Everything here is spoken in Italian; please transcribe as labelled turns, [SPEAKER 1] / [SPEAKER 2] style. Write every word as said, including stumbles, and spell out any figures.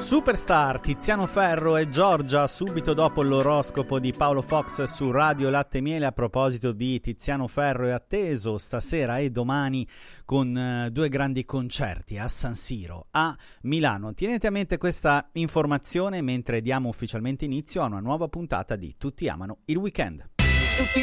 [SPEAKER 1] Superstar, Tiziano Ferro e Giorgia, subito dopo l'oroscopo di Paolo Fox su Radio Latte e Miele. A proposito di Tiziano Ferro, è atteso stasera e domani con uh, due grandi concerti a San Siro, a Milano. Tenete a mente questa informazione mentre diamo ufficialmente inizio a una nuova puntata di Tutti amano il weekend. Tutti